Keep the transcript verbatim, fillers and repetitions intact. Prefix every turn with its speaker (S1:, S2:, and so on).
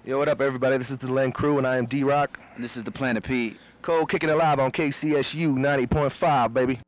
S1: Yo, what up, everybody? This is the Len Crew, and I am D-Rock.
S2: And this is the Planet Pete.
S1: Cole kicking it live on K C S U ninety point five, baby.